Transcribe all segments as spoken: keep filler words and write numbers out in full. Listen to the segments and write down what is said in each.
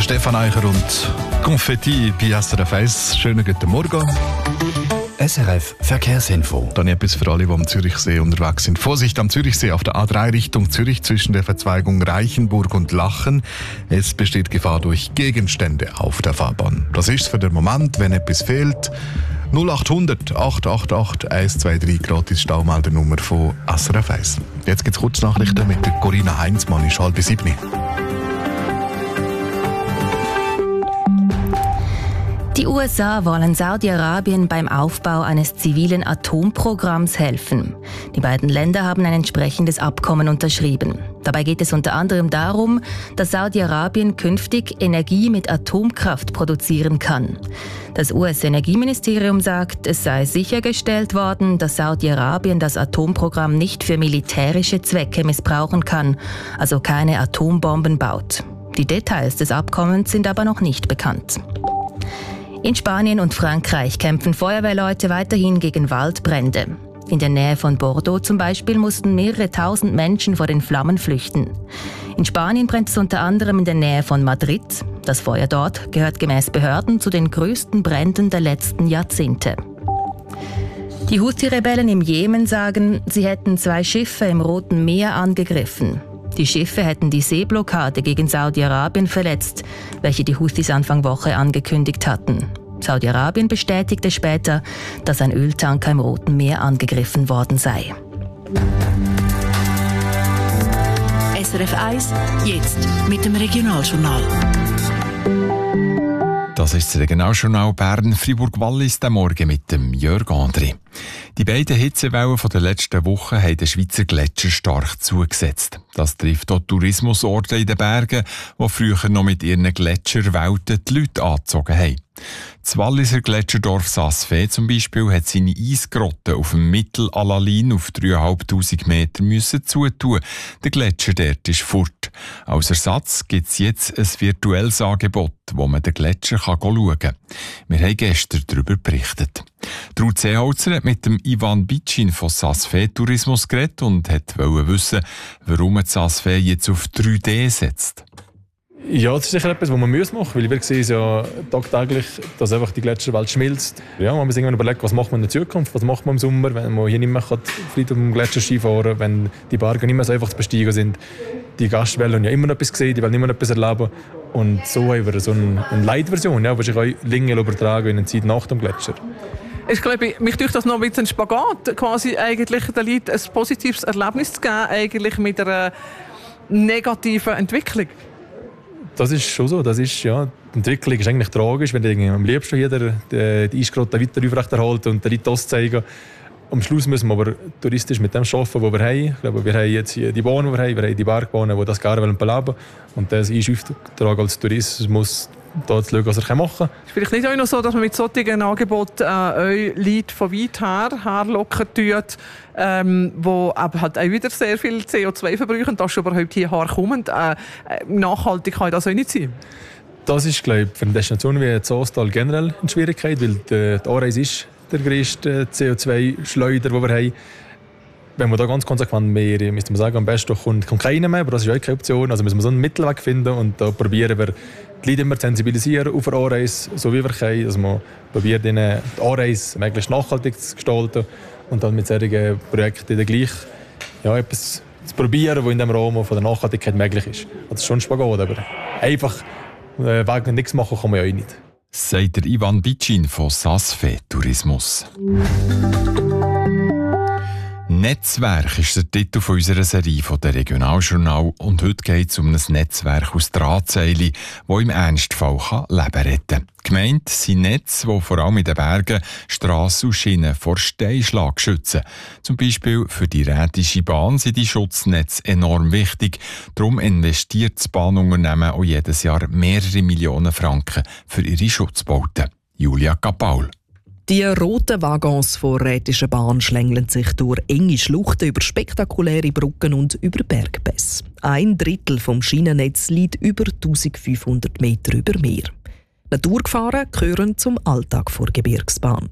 der Stefan Eicher und Konfetti bei S R F eins. Schönen guten Morgen. S R F Verkehrsinfo. Dann etwas für alle, die am Zürichsee unterwegs sind. Vorsicht am Zürichsee auf der A drei Richtung Zürich zwischen der Verzweigung Reichenburg und Lachen. Es besteht Gefahr durch Gegenstände auf der Fahrbahn. Das ist für den Moment, wenn etwas fehlt. null acht hundert acht acht acht eins zwei drei gratis Staumeldernummer von S R F eins. Jetzt gibt es Kurznachrichten mit der Corinna Heinzmann. Ist halb sieben. Die U S A wollen Saudi-Arabien beim Aufbau eines zivilen Atomprogramms helfen. Die beiden Länder haben ein entsprechendes Abkommen unterschrieben. Dabei geht es unter anderem darum, dass Saudi-Arabien künftig Energie mit Atomkraft produzieren kann. Das U S-Energieministerium sagt, es sei sichergestellt worden, dass Saudi-Arabien das Atomprogramm nicht für militärische Zwecke missbrauchen kann, also keine Atombomben baut. Die Details des Abkommens sind aber noch nicht bekannt. In Spanien und Frankreich kämpfen Feuerwehrleute weiterhin gegen Waldbrände. In der Nähe von Bordeaux zum Beispiel mussten mehrere tausend Menschen vor den Flammen flüchten. In Spanien brennt es unter anderem in der Nähe von Madrid. Das Feuer dort gehört gemäß Behörden zu den größten Bränden der letzten Jahrzehnte. Die Houthi-Rebellen im Jemen sagen, sie hätten zwei Schiffe im Roten Meer angegriffen. Die Schiffe hätten die Seeblockade gegen Saudi-Arabien verletzt, welche die Houthis Anfang Woche angekündigt hatten. Saudi-Arabien bestätigte später, dass ein Öltanker im Roten Meer angegriffen worden sei. S R F eins, jetzt mit dem Regionaljournal. Das ist das Regionaljournal Bern-Fribourg-Wallis den Morgen mit dem Jörg André. Die beiden Hitzewellen der letzten Wochen haben den Schweizer Gletscher stark zugesetzt. Das trifft auch Tourismusorte in den Bergen, die früher noch mit ihren Gletscherwelten die Leute angezogen haben. Das Walliser Gletscherdorf Saas-Fee zum Beispiel hat seine Eisgrotte auf dem Mittel-Alalin auf dreitausendfünfhundert Meter müssen zutun. Der Gletscher dort ist fort. Als Ersatz gibt es jetzt ein virtuelles Angebot, wo man den Gletscher schauen kann. Wir haben gestern darüber berichtet. Ruth Seeholzer hat mit dem Ivan Bitschin von Saas-Fee Tourismus geredet und wollte wissen, warum Saas-Fee jetzt auf drei D setzt. Ja, das ist sicher etwas, was man machen muss, weil wir sehen ja tagtäglich, dass einfach die Gletscherwelt schmilzt. Ja, man muss irgendwann überlegen, was macht man in der Zukunft, was macht man im Sommer, wenn man hier nicht mehr frei auf dem Gletscher Ski fahren kann, wenn die Berge nicht mehr so einfach zu besteigen sind. Die Gäste wollen ja immer noch etwas sehen, die wollen immer noch etwas erleben. Und so haben wir so eine, eine Light-Version, ja, die sich auch länger übertragen in der Zeit nach dem Gletscher. Ich glaube, mich durch das noch ein bisschen Spagat, quasi eigentlich den Leuten ein positives Erlebnis zu geben, eigentlich mit einer negativen Entwicklung. Das ist schon so. Das ist, ja, die Entwicklung ist eigentlich tragisch, wenn die am liebsten hier der, der, die Eisgrotte weiter aufrechterhalten und den Leuten das zeigen. Am Schluss müssen wir aber touristisch mit dem arbeiten, was wir haben. Ich glaube, wir haben jetzt hier die Bahnen, die wir haben, wir haben die Bergbahnen, die das gerne beleben wollen. Und das ist Auftrag als Tourismus, da zu schauen, was er machen kann. Es ist vielleicht nicht auch noch so, dass man mit solchen Angeboten äh, Leute von weit her herlocken tut, ähm, die halt auch wieder sehr viel C O zwei verbrauchen, dass sie überhaupt hierher kommen. Äh, nachhaltig kann das auch nicht sein. Das ist, glaube ich, für eine Destination wie Saastal generell eine Schwierigkeit, weil die, die Aarreis ist der grösste C O zwei Schleuder, den wir haben. Wenn man da ganz konsequent mehr, müsste man sagen, am besten kommt, kommt keiner mehr, aber das ist auch keine Option. Also müssen wir so einen Mittelweg finden und da probieren wir, die Leute immer zu sensibilisieren auf Aarreis, so wie wir können. Also man probiert ihnen die Aarreis möglichst nachhaltig zu gestalten und dann mit solchen Projekten dann gleich ja, etwas zu probieren, was in dem Rahmen von der Nachhaltigkeit möglich ist. Das ist schon ein Spagat, aber einfach äh, wegen nichts machen kann man ja auch nicht. Sagt der Ivan Bitschin von Saas-Fee Tourismus. Netzwerk ist der Titel von unserer Serie von der Regionaljournal und heute geht es um ein Netzwerk aus Drahtseile, das im Ernstfall Leben retten kann. Gemeint sind Netze, die vor allem in den Bergen Strassen und Schienen vor Steinschlag schützen. Zum Beispiel für die Rätische Bahn sind die Schutznetze enorm wichtig. Darum investiert das Bahnunternehmen auch jedes Jahr mehrere Millionen Franken für ihre Schutzbauten. Julia Kapaul. Die roten Waggons der Rätischen Bahn schlängeln sich durch enge Schluchten, über spektakuläre Brücken und über Bergpässe. Ein Drittel vom Schienennetz liegt über eintausendfünfhundert Meter über Meer. Naturgefahren gehören zum Alltag der Gebirgsbahn.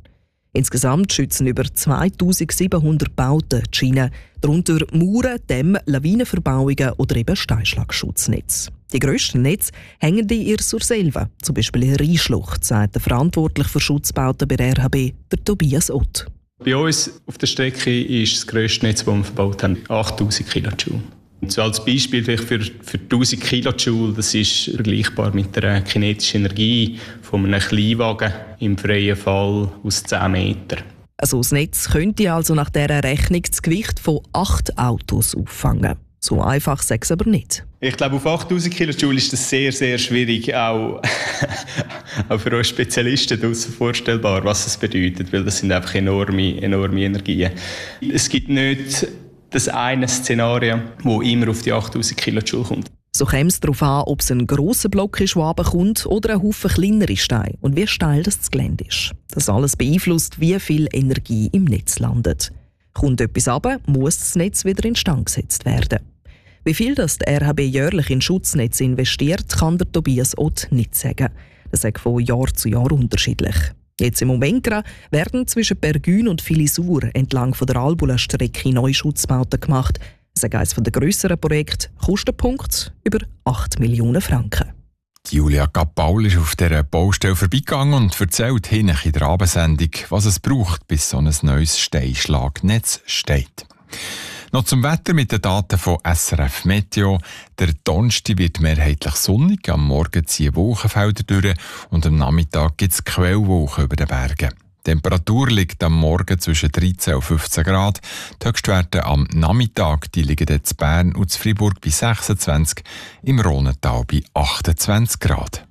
Insgesamt schützen über zweitausendsiebenhundert Bauten die Schiene, darunter Mauern, Dämme, Lawinenverbauungen oder eben Steinschlagschutznetze. Die grössten Netze hängen in ihr Surselva, zum Beispiel in Rheinschlucht, sagt der verantwortlich für Schutzbauten bei der R H B, der Tobias Ott. Bei uns auf der Strecke ist das grösste Netz, das wir verbaut haben, achttausend Kilojoule. So als Beispiel vielleicht für, für tausend Kilojoule, das ist vergleichbar mit der kinetischen Energie von einem Kleinwagen im freien Fall aus zehn Metern. Also das Netz könnte also nach dieser Rechnung das Gewicht von acht Autos auffangen. So einfach sei es aber nicht. Ich glaube, auf achttausend Kilojoule ist das sehr, sehr schwierig, auch, auch für uns Spezialisten draussen vorstellbar, was das bedeutet, weil das sind einfach enorme, enorme Energien. Es gibt nicht das eine Szenario, das immer auf die achttausend Kilojoule kommt. So käme es darauf an, ob es ein grosser Block ist, der runterkommt, oder ein Haufen kleinere Steine und wie steil das Gelände ist. Das alles beeinflusst, wie viel Energie im Netz landet. Kommt etwas runter, muss das Netz wieder instand gesetzt werden. Wie viel das der R H B jährlich in Schutznetze investiert, kann der Tobias Ott nicht sagen. Das ist von Jahr zu Jahr unterschiedlich. Jetzt im Moment werden zwischen Pergün und Filisur entlang von der Albula-Strecke neue Schutzbauten gemacht. Das ist eines der grösseren Projekte, Kostenpunkt über acht Millionen Franken. Julia Kapaul ist auf dieser Baustelle vorbeigegangen und erzählt hinten in der Abendsendung, was es braucht, bis so ein neues Steinschlagnetz steht. Noch zum Wetter mit den Daten von S R F Meteo. Der Donnerstag wird mehrheitlich sonnig, am Morgen ziehen Wolkenfelder durch und am Nachmittag gibt es Quellwolken über den Bergen. Die Temperatur liegt am Morgen zwischen dreizehn und fünfzehn Grad. Die Höchstwerte am Nachmittag die liegen in Bern und in Freiburg bei sechsundzwanzig, im Rhonental bei achtundzwanzig Grad.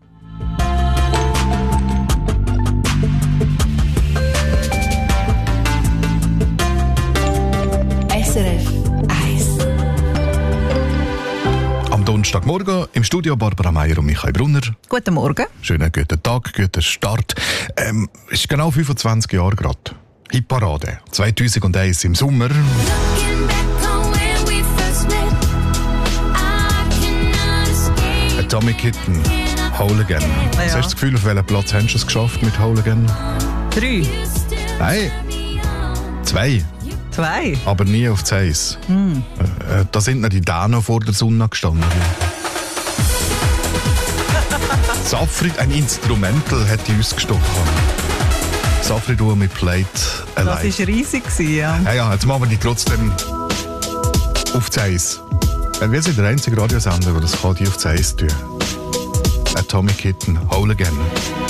S R F eins. Am Donnerstagmorgen im Studio Barbara Meier und Michael Brunner. Guten Morgen. Schönen guten Tag, guten Start. Ähm, es ist genau fünfundzwanzig Jahre gerade. Hitparade zweitausendeins im Sommer. Atomic Kitten, Whole Again. Ja. Was hast du das Gefühl, auf welchen Platz hast du es geschafft mit Whole Again? Drei. Nein, zwei. Zwei. Aber nie auf das Eis. Mm. Äh, da sind noch die Dano vor der Sonne gestanden. Safri, ein Instrumental, hätte uns gestochen. Safri Duo mit Plate Alive. Das war riesig, ja. Ja, ja, jetzt machen wir die trotzdem auf das Eis. Wir sind der einzige Radiosender, der das kann, die auf das Eis tun. Atomic Kitten, Whole Again.